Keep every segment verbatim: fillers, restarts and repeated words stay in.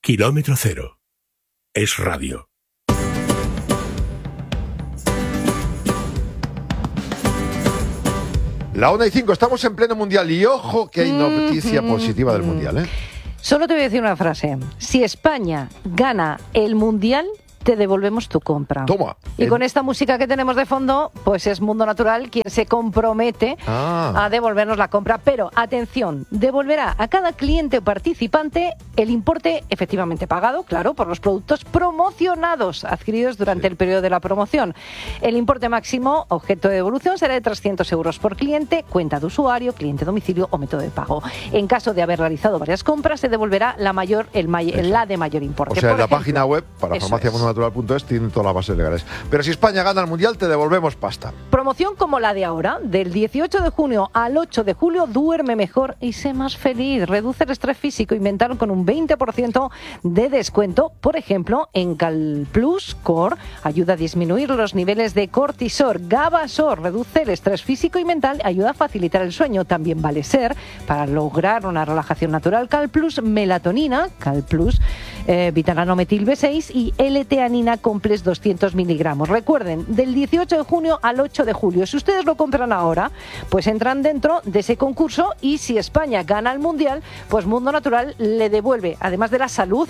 Kilómetro Cero. Es radio. La una y cinco, estamos en pleno mundial y ojo que hay noticia positiva del mundial, ¿eh? Solo te voy a decir una frase. Si España gana el mundial, te devolvemos tu compra. Toma. Y con esta música que tenemos de fondo, pues es Mundo Natural quien se compromete ah. a devolvernos la compra. Pero, atención, devolverá a cada cliente o participante el importe efectivamente pagado, claro, por los productos promocionados adquiridos durante sí. el periodo de la promoción. El importe máximo, objeto de devolución, será de trescientos euros por cliente, cuenta de usuario, cliente domicilio o método de pago. En caso de haber realizado varias compras, se devolverá la mayor, el may- la de mayor importe. O sea, por en la ejemplo, página web, para farmacia mundo natural punto es, tienen todas las bases legales. Pero si España gana el mundial, te devolvemos pasta. Promoción como la de ahora, del dieciocho de junio al ocho de julio, duerme mejor y sé más feliz. Reduce el estrés físico y mental con un veinte por ciento de descuento. Por ejemplo, en Calplus Core ayuda a disminuir los niveles de cortisol. Gabasor reduce el estrés físico y mental, ayuda a facilitar el sueño. También vale ser para lograr una relajación natural. Calplus melatonina, Calplus eh, vitamina metil B seis y L-teanina complex doscientos miligramos. Recuerden, del dieciocho de junio al ocho de julio. Si ustedes lo compran ahora, pues entran dentro de ese concurso y si España gana el mundial, pues Mundo Natural le devuelve, además de la salud,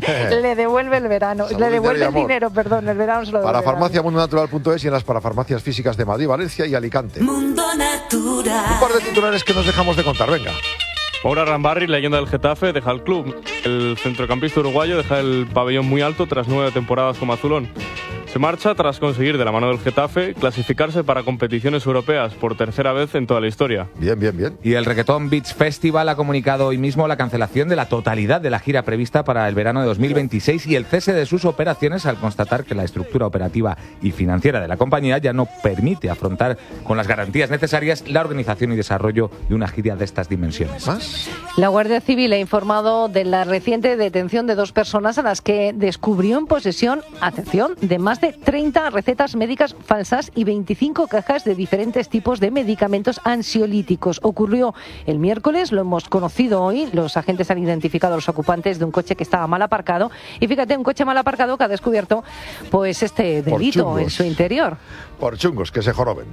le devuelve el verano, salud, le devuelve el dinero, perdón, el verano se lo devuelve. Para farmacia mundo natural punto es y en las parafarmacias físicas de Madrid, Valencia y Alicante. Mundo Natural. Un par de titulares que nos dejamos de contar, venga. Maura Rambarri, leyenda del Getafe, deja el club. El centrocampista uruguayo deja el pabellón muy alto tras nueve temporadas como azulón. Se marcha tras conseguir, de la mano del Getafe, clasificarse para competiciones europeas por tercera vez en toda la historia. Bien, bien, bien. Y el Reggaeton Beach Festival ha comunicado hoy mismo la cancelación de la totalidad de la gira prevista para el verano de dos mil veintiséis y el cese de sus operaciones al constatar que la estructura operativa y financiera de la compañía ya no permite afrontar con las garantías necesarias la organización y desarrollo de una gira de estas dimensiones. ¿Más? La Guardia Civil ha informado de la reciente detención de dos personas a las que descubrió en posesión, atención, de más de treinta recetas médicas falsas y veinticinco cajas de diferentes tipos de medicamentos ansiolíticos. Ocurrió el miércoles, lo hemos conocido hoy, los agentes han identificado a los ocupantes de un coche que estaba mal aparcado y fíjate, un coche mal aparcado que ha descubierto pues este delito en su interior. Por chungos, que se joroben.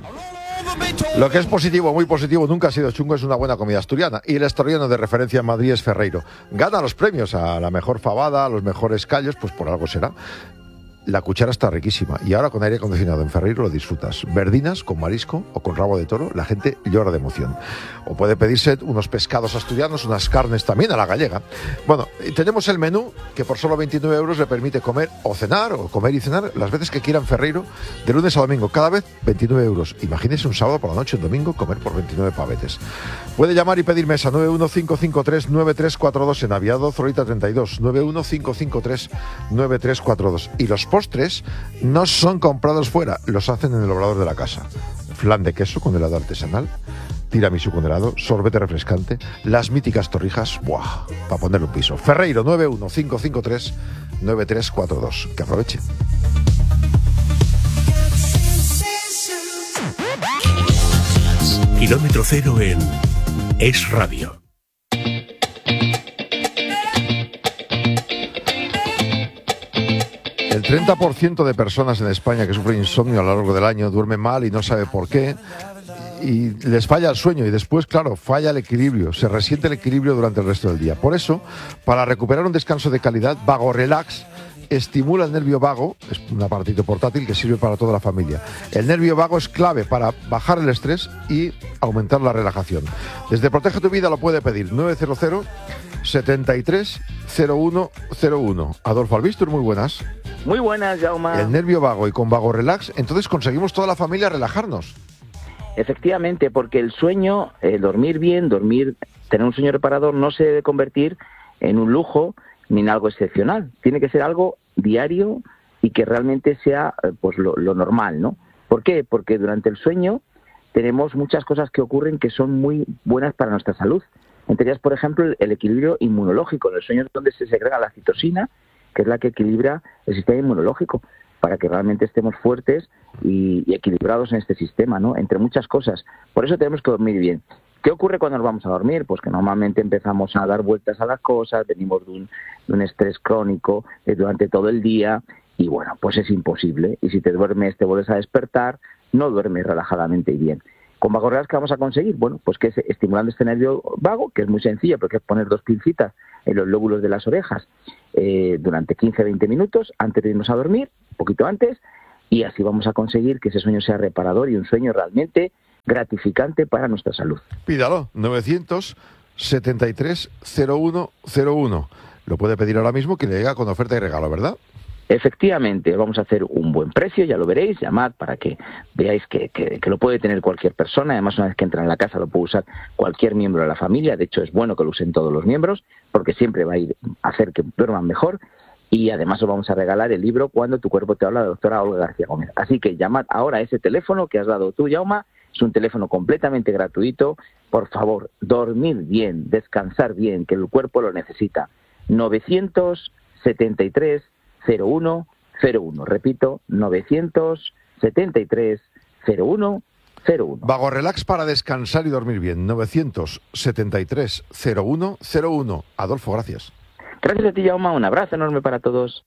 Lo que es positivo, muy positivo, nunca ha sido chungo, es una buena comida asturiana. Y el asturiano de referencia en Madrid es Ferreiro. Gana los premios a la mejor fabada, a los mejores callos, pues por algo será. La cuchara está riquísima y ahora con aire acondicionado en Ferreiro lo disfrutas. Verdinas con marisco o con rabo de toro, la gente llora de emoción. O puede pedirse unos pescados asturianos, unas carnes también a la gallega. Bueno, tenemos el menú que por solo veintinueve euros le permite comer o cenar, o comer y cenar las veces que quiera en Ferreiro, de lunes a domingo, cada vez veintinueve euros. Imagínese un sábado por la noche, un domingo, comer por veintinueve pavetes. Puede llamar y pedir mesa nueve uno cinco cinco tres nueve tres cuatro dos en Aviado Zorrita treinta y dos, nueve uno cinco cinco tres nueve tres cuatro dos. Y los postres no son comprados fuera, los hacen en el obrador de la casa. Flan de queso con helado artesanal, tiramisú con helado, sorbete refrescante, las míticas torrijas, ¡buah!, para ponerle un piso. Ferreiro, nueve uno cinco cinco tres nueve tres cuatro dos. Que aproveche. Kilómetro Cero en Es Radio. El treinta por ciento de personas en España que sufren insomnio a lo largo del año duermen mal y no sabe por qué. Y les falla el sueño y después, claro, falla el equilibrio, se resiente el equilibrio durante el resto del día. Por eso, para recuperar un descanso de calidad, Vago Relax estimula el nervio vago, es un aparatito portátil que sirve para toda la familia. El nervio vago es clave para bajar el estrés y aumentar la relajación. Desde Protege tu Vida lo puede pedir nueve cero cero setenta y tres cero uno cero uno. Adolfo Albistur, muy buenas. Muy buenas, Jaume. El nervio vago y con Vago Relax, entonces conseguimos toda la familia relajarnos. Efectivamente, porque el sueño, eh, dormir bien, dormir, tener un sueño reparador no se debe convertir en un lujo ni en algo excepcional. Tiene que ser algo diario y que realmente sea eh, pues lo, lo normal, ¿no? ¿Por qué? Porque durante el sueño tenemos muchas cosas que ocurren que son muy buenas para nuestra salud. Entre ellas, por ejemplo, el, el equilibrio inmunológico. En el sueño es donde se segrega la citosina, que es la que equilibra el sistema inmunológico, para que realmente estemos fuertes y, y equilibrados en este sistema, ¿no? Entre muchas cosas. Por eso tenemos que dormir bien. ¿Qué ocurre cuando nos vamos a dormir? Pues que normalmente empezamos a dar vueltas a las cosas, venimos de un, de un estrés crónico eh, durante todo el día y bueno, pues es imposible. Y si te duermes, te vuelves a despertar, no duermes relajadamente y bien. ¿Con Vago Relax qué vamos a conseguir? Bueno, pues que es estimulando este nervio vago, que es muy sencillo, porque es poner dos pincitas en los lóbulos de las orejas eh, durante quince a veinte minutos antes de irnos a dormir, un poquito antes, y así vamos a conseguir que ese sueño sea reparador y un sueño realmente gratificante para nuestra salud. Pídalo, novecientos setenta y tres cero uno cero uno. Lo puede pedir ahora mismo que le llega con oferta y regalo, ¿verdad? Efectivamente, vamos a hacer un buen precio, ya lo veréis, llamad para que veáis que, que, que lo puede tener cualquier persona, además una vez que entra en la casa lo puede usar cualquier miembro de la familia, de hecho es bueno que lo usen todos los miembros, porque siempre va a ir a hacer que duerman mejor, y además os vamos a regalar el libro Cuando tu cuerpo te habla, de la doctora Olga García Gómez. Así que llamad ahora a ese teléfono que has dado tú, Jaume, es un teléfono completamente gratuito, por favor, dormir bien, descansar bien, que el cuerpo lo necesita, novecientos setenta y tres cero uno cero uno, repito, novecientos setenta y tres cero uno cero uno. Vago Relax para descansar y dormir bien, novecientos setenta y tres cero uno cero uno. Adolfo, gracias. Gracias a ti, Jaume, un abrazo enorme para todos.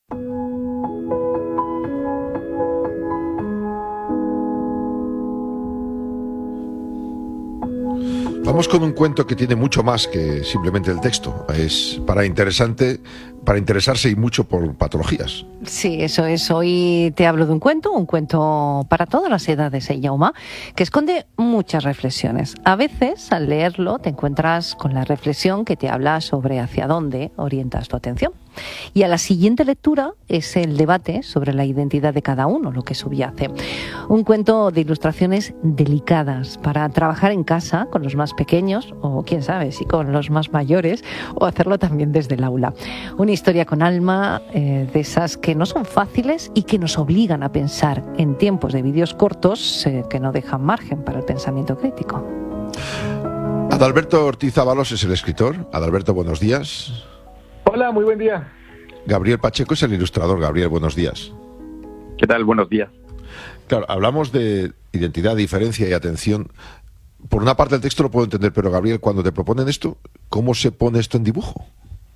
Vamos con un cuento que tiene mucho más que simplemente el texto. Es para interesante, para interesarse y mucho por patologías. Sí, eso es. Hoy te hablo de un cuento, un cuento para todas las edades, ¿eh, Jaume? Que esconde muchas reflexiones. A veces, al leerlo, te encuentras con la reflexión que te habla sobre hacia dónde orientas tu atención. Y a la siguiente lectura es el debate sobre la identidad de cada uno, lo que subyace. Un cuento de ilustraciones delicadas para trabajar en casa con los más pequeños, o quién sabe, si con los más mayores, o hacerlo también desde el aula. Una historia con alma, eh, de esas que no son fáciles y que nos obligan a pensar en tiempos de vídeos cortos eh, que no dejan margen para el pensamiento crítico. Adalberto Ortiz Ábalos es el escritor. Adalberto, buenos días. Hola, muy buen día. Gabriel Pacheco es el ilustrador. Gabriel, buenos días. ¿Qué tal? Buenos días. Claro, hablamos de identidad, diferencia y atención. Por una parte el texto lo puedo entender, pero Gabriel, cuando te proponen esto, ¿cómo se pone esto en dibujo?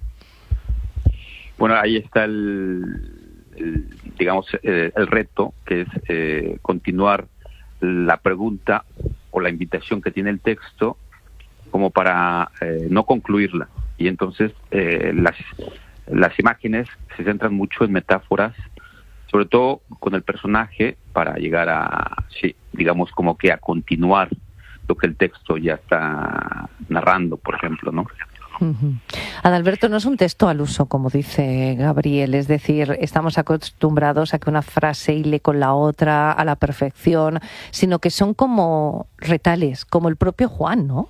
Bueno, ahí está el, el digamos, eh, el reto, que es eh, continuar la pregunta o la invitación que tiene el texto como para eh, no concluirla. Y entonces eh, las, las imágenes se centran mucho en metáforas, sobre todo con el personaje, para llegar a, sí, digamos, como que a continuar lo que el texto ya está narrando, por ejemplo, ¿no? Uh-huh. Adalberto, no es un texto al uso, como dice Gabriel, es decir, estamos acostumbrados a que una frase hile con la otra a la perfección, sino que son como retales, como el propio Juan, ¿no?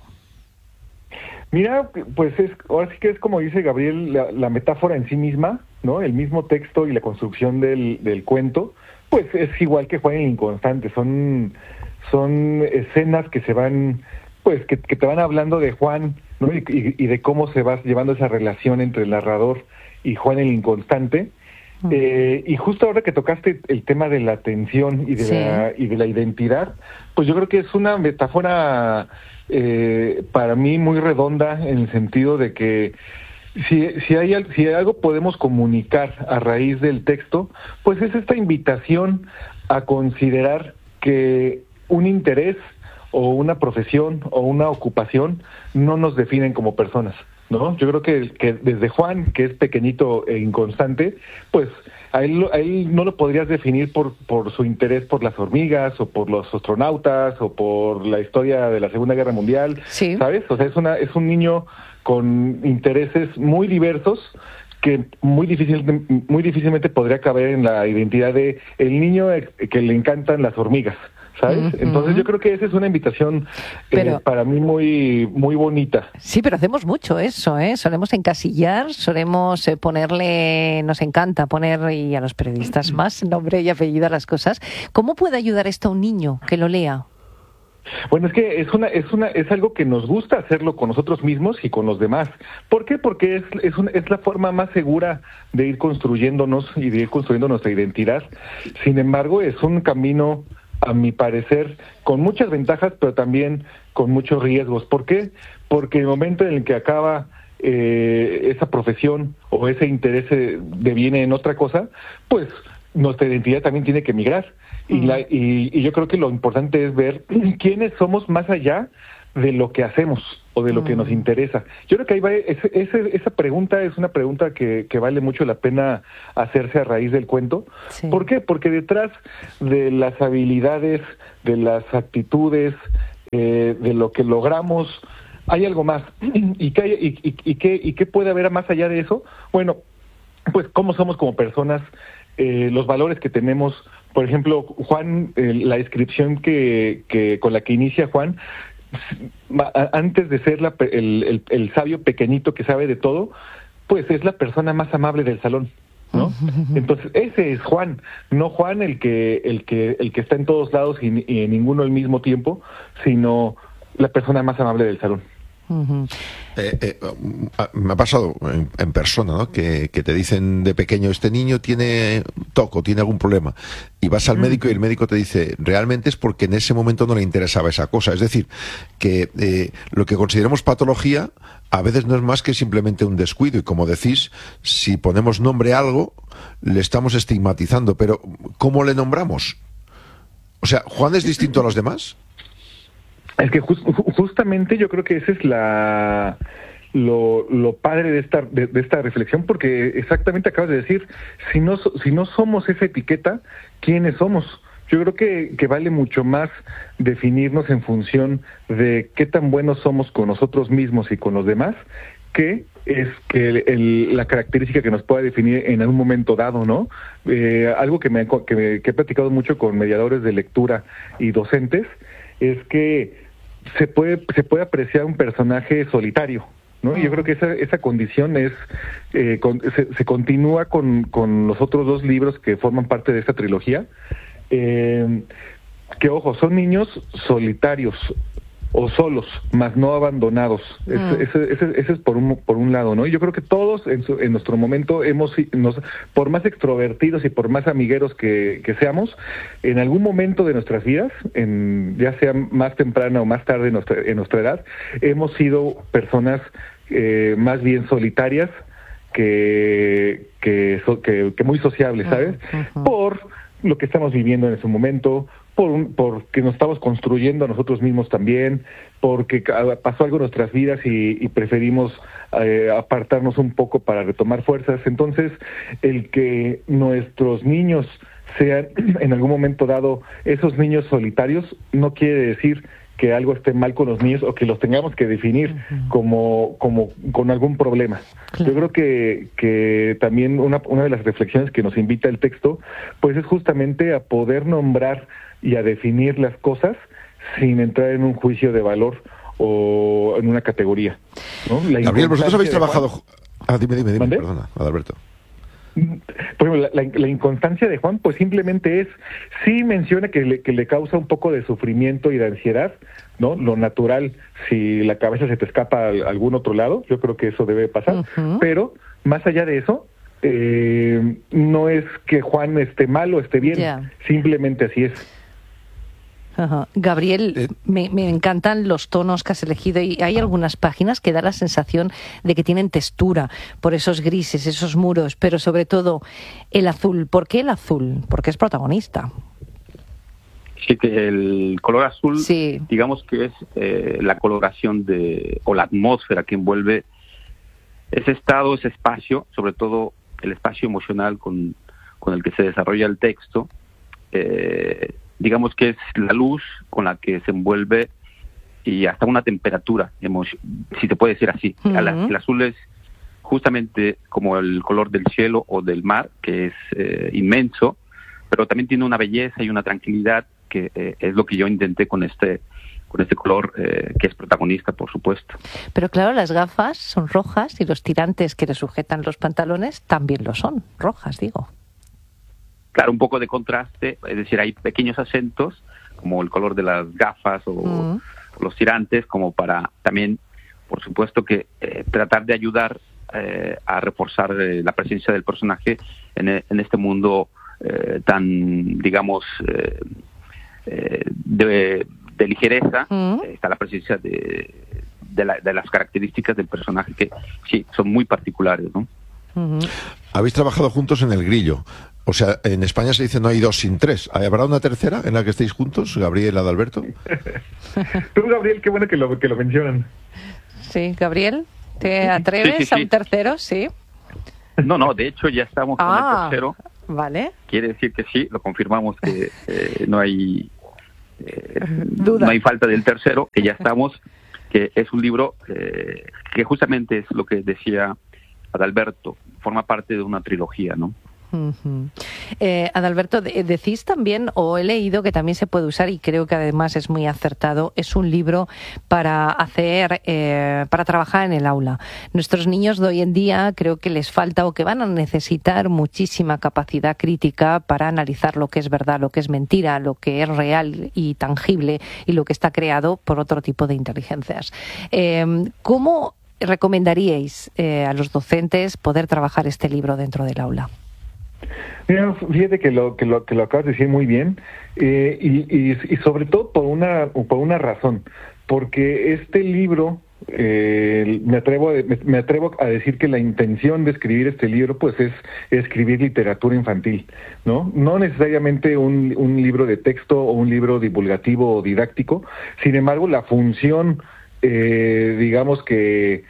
Mira, pues es, ahora sí que es como dice Gabriel, la, la metáfora en sí misma, ¿no? El mismo texto y la construcción del, del cuento, pues es igual que Juan el Inconstante, son, son escenas que se van, pues que, que te van hablando de Juan, ¿no? Y, y, y de cómo se va llevando esa relación entre el narrador y Juan el Inconstante. Uh-huh. Eh, y justo ahora que tocaste el tema de la atención y de, sí. la, y de la identidad, pues yo creo que es una metáfora eh, para mí muy redonda, en el sentido de que si, si, hay, si hay algo podemos comunicar a raíz del texto, pues es esta invitación a considerar que un interés o una profesión o una ocupación no nos definen como personas, ¿no? Yo creo que, que desde Juan, que es pequeñito e inconstante, pues a él, a él no lo podrías definir por, por su interés por las hormigas o por los astronautas o por la historia de la Segunda Guerra Mundial, sí. ¿Sabes? O sea, es, una, es un niño con intereses muy diversos que muy difícil, muy difícilmente podría caber en la identidad de el niño que le encantan las hormigas, ¿sabes? Uh-huh. Entonces yo creo que esa es una invitación pero, eh, para mí muy muy bonita. Sí, pero hacemos mucho eso, ¿eh? Solemos encasillar, solemos eh, ponerle, nos encanta poner, y a los periodistas más, nombre y apellido a las cosas. ¿Cómo puede ayudar esto a un niño que lo lea? Bueno, es que es una es una es algo que nos gusta hacerlo con nosotros mismos y con los demás. ¿Por qué? Porque es es, un, es la forma más segura de ir construyéndonos y de ir construyendo nuestra identidad. Sin embargo, es un camino, a mi parecer, con muchas ventajas, pero también con muchos riesgos. ¿Por qué? Porque el momento en el que acaba eh, esa profesión o ese interés eh, deviene en otra cosa, pues nuestra identidad también tiene que migrar. Y, la, y, y yo creo que lo importante es ver quiénes somos más allá de lo que hacemos o de lo mm. que nos interesa. Yo creo que ahí va, ese, ese, esa pregunta es una pregunta que, que vale mucho la pena hacerse a raíz del cuento. Sí. ¿Por qué? Porque detrás de las habilidades, de las actitudes, eh, de lo que logramos, hay algo más. ¿Y qué, hay, y, y, y, qué, ¿Y qué puede haber más allá de eso? Bueno, pues cómo somos como personas, eh, los valores que tenemos. Por ejemplo, Juan, eh, la descripción que, que con la que inicia Juan, antes de ser la, el, el, el sabio pequeñito que sabe de todo, pues es la persona más amable del salón, ¿no? Entonces ese es Juan, no Juan el que el que el que está en todos lados y, y en ninguno al mismo tiempo, sino la persona más amable del salón. Uh-huh. eh, eh, me ha pasado en, en persona, ¿no? que, que te dicen de pequeño, este niño tiene toco, tiene algún problema, y vas al uh-huh. médico y el médico te dice, realmente es porque en ese momento no le interesaba esa cosa. Es decir, que eh, lo que consideramos patología a veces no es más que simplemente un descuido, y como decís, si ponemos nombre a algo le estamos estigmatizando, pero ¿cómo le nombramos? O sea, ¿Juan es distinto a los demás? Es que just, justamente yo creo que ese es la lo, lo padre de esta de, de esta reflexión, porque exactamente acabas de decir, si no si no somos esa etiqueta, ¿quiénes somos? Yo creo que, que vale mucho más definirnos en función de qué tan buenos somos con nosotros mismos y con los demás, que es que el, el, la característica que nos pueda definir en algún momento dado, ¿no? Eh, algo que, me, que, me, que he platicado mucho con mediadores de lectura y docentes es que se puede se puede apreciar un personaje solitario, ¿no? Y yo creo que esa esa condición es eh, con, se, se continúa con, con los otros dos libros que forman parte de esta trilogía, eh, que ojo, son niños solitarios o solos, más no abandonados. Mm. Ese, ese, ese, ese es por un por un lado, ¿no? Y yo creo que todos en, su, en nuestro momento hemos, nos, por más extrovertidos y por más amigueros que, que seamos, en algún momento de nuestras vidas, en, ya sea más temprana o más tarde en nuestra, en nuestra edad, hemos sido personas eh, más bien solitarias que, que, que, que muy sociables, ¿sabes? Uh-huh. Por lo que estamos viviendo en ese momento, por un, porque nos estamos construyendo a nosotros mismos también, porque pasó algo en nuestras vidas y, y preferimos eh, apartarnos un poco para retomar fuerzas. Entonces, el que nuestros niños sean en algún momento dado esos niños solitarios no quiere decir que algo esté mal con los niños o que los tengamos que definir uh-huh. como como con algún problema. Claro. Yo creo que que también una una de las reflexiones que nos invita el texto, pues es justamente a poder nombrar y a definir las cosas sin entrar en un juicio de valor o en una categoría, ¿no? Gabriel, vosotros habéis trabajado... Juan... Ah, dime, dime, dime, ¿Mande? Perdona, Adalberto. Por ejemplo, la, la, la inconstancia de Juan, pues simplemente es, sí menciona que le, que le causa un poco de sufrimiento y de ansiedad, ¿no? Lo natural, si la cabeza se te escapa a algún otro lado, yo creo que eso debe pasar, uh-huh. pero más allá de eso, eh, no es que Juan esté mal o esté bien, yeah. simplemente así es. Uh-huh. Gabriel, eh, me, me encantan los tonos que has elegido y hay algunas páginas que da la sensación de que tienen textura por esos grises, esos muros, pero sobre todo el azul. ¿Por qué el azul? Porque es protagonista. Sí, que el color azul, sí. digamos que es eh, la coloración de o la atmósfera que envuelve ese estado, ese espacio, sobre todo el espacio emocional con, con el que se desarrolla el texto. Eh, digamos que es la luz con la que se envuelve y hasta una temperatura, si se puede decir así. Uh-huh. El azul es justamente como el color del cielo o del mar, que es eh, inmenso, pero también tiene una belleza y una tranquilidad que eh, es lo que yo intenté con este con este color eh, que es protagonista, por supuesto. Pero claro, las gafas son rojas y los tirantes que le sujetan los pantalones también lo son, rojas, digo. Claro, un poco de contraste, es decir, hay pequeños acentos, como el color de las gafas o, uh-huh. o los tirantes, como para también, por supuesto, que eh, tratar de ayudar eh, a reforzar eh, la presencia del personaje en, en este mundo eh, tan, digamos, eh, eh, de, de ligereza, Mm. eh, está la presencia de, de, la- de las características del personaje que sí, son muy particulares, ¿no? Ujú. Habéis trabajado juntos en El Grillo. O sea, en España se dice no hay dos sin tres. ¿Habrá una tercera en la que estéis juntos, Gabriel y Adalberto? Tú, Gabriel, qué bueno que lo, que lo mencionan. Sí, Gabriel, ¿te atreves sí, sí. a un tercero? Sí. No, no, de hecho ya estamos con Ah, el tercero. vale. Quiere decir que sí, lo confirmamos que eh, no hay eh, Duda. no hay falta del tercero, que ya estamos, que es un libro eh, que justamente es lo que decía Adalberto, forma parte de una trilogía, ¿no? Ujú. Eh, Adalberto, de- decís también, o he leído que también se puede usar, y creo que además es muy acertado, es un libro para hacer, eh, para trabajar en el aula. Nuestros niños de hoy en día creo que les falta o que van a necesitar muchísima capacidad crítica para analizar lo que es verdad, lo que es mentira, lo que es real y tangible y lo que está creado por otro tipo de inteligencias. Eh, ¿Cómo recomendaríais eh, a los docentes poder trabajar este libro dentro del aula? Mira, fíjate que lo que lo que lo acabas de decir muy bien, eh, y, y, y sobre todo por una por una razón, porque este libro eh, me atrevo a, me, me atrevo a decir que la intención de escribir este libro pues es escribir literatura infantil, no no necesariamente un, un libro de texto o un libro divulgativo o didáctico. Sin embargo, la función eh, digamos que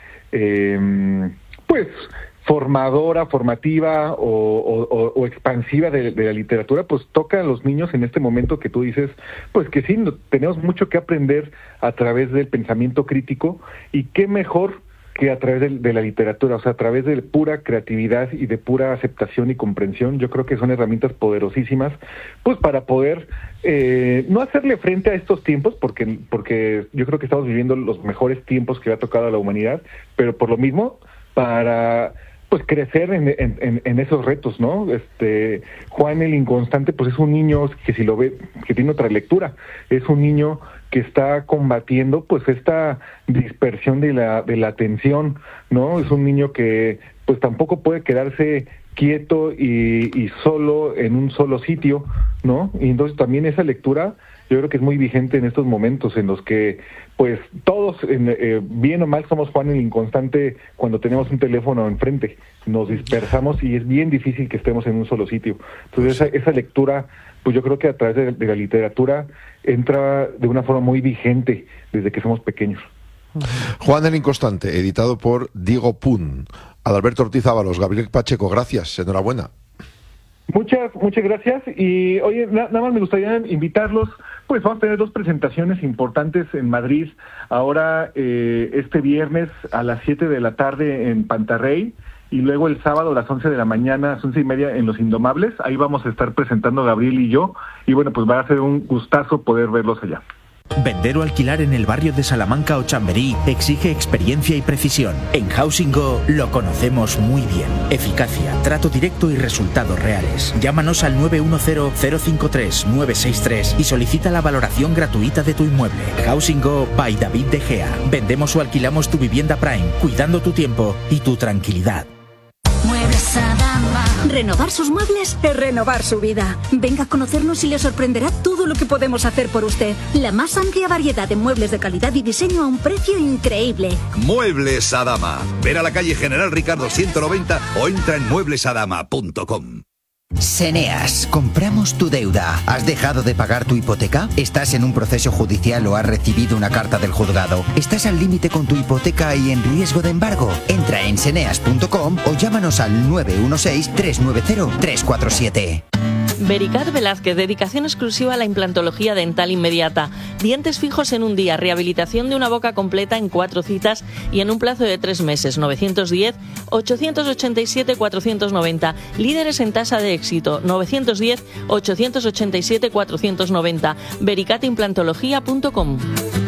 eh, pues formadora, formativa o, o, o expansiva de, de la literatura, pues toca a los niños en este momento que tú dices, pues que sí, no, tenemos mucho que aprender a través del pensamiento crítico, y qué mejor que a través de, de la literatura, o sea, a través de pura creatividad y de pura aceptación y comprensión. Yo creo que son herramientas poderosísimas, pues para poder eh, no hacerle frente a estos tiempos, porque, porque yo creo que estamos viviendo los mejores tiempos que le ha tocado a la humanidad, pero por lo mismo, para pues crecer en, en, en esos retos, ¿no? Este Juan el Inconstante, pues es un niño que si lo ve, que tiene otra lectura, es un niño que está combatiendo pues esta dispersión de la de la atención, ¿no? Es un niño que pues tampoco puede quedarse quieto y, y solo en un solo sitio, ¿no? Y entonces también esa lectura yo creo que es muy vigente en estos momentos en los que, pues, todos, en, eh, bien o mal, somos Juan el Inconstante cuando tenemos un teléfono enfrente. Nos dispersamos y es bien difícil que estemos en un solo sitio. Entonces, esa, esa lectura, pues yo creo que a través de, de la literatura entra de una forma muy vigente desde que somos pequeños. Juan el Inconstante, editado por Diego Pun. Adalberto Ortiz Ábalos, Gabriel Pacheco, gracias, enhorabuena. Muchas, muchas gracias. Y oye, na, nada más me gustaría invitarlos, pues vamos a tener dos presentaciones importantes en Madrid, ahora eh, este viernes a las siete de la tarde en Pantarrey, y luego el sábado a las once de la mañana, a las once y media en Los Indomables. Ahí vamos a estar presentando Gabriel y yo, y bueno, pues va a ser un gustazo poder verlos allá. Vender o alquilar en el barrio de Salamanca o Chamberí exige experiencia y precisión. En Housing Go lo conocemos muy bien. Eficacia, trato directo y resultados reales. Llámanos al nueve uno cero, cero cinco tres, nueve seis tres y solicita la valoración gratuita de tu inmueble. Housing Go by David De Gea. Vendemos o alquilamos tu vivienda Prime, cuidando tu tiempo y tu tranquilidad. Muebles Adama. Renovar sus muebles es renovar su vida. Venga a conocernos y le sorprenderá todo lo que podemos hacer por usted. La más amplia variedad de muebles de calidad y diseño a un precio increíble. Muebles Adama. Ven a la calle General Ricardo ciento noventa o entra en muebles adama punto com. Seneas, compramos tu deuda. ¿Has dejado de pagar tu hipoteca? ¿Estás en un proceso judicial o has recibido una carta del juzgado? ¿Estás al límite con tu hipoteca y en riesgo de embargo? Entra en seneas punto com o llámanos al nueve uno seis, tres nueve cero, tres cuatro siete. Vericat Velázquez, dedicación exclusiva a la implantología dental inmediata. Dientes fijos en un día, rehabilitación de una boca completa en cuatro citas y en un plazo de tres meses. novecientos diez, ochocientos ochenta y siete, cuatrocientos noventa. Líderes en tasa de éxito. novecientos diez, ochocientos ochenta y siete, cuatrocientos noventa. vericat implantología punto com.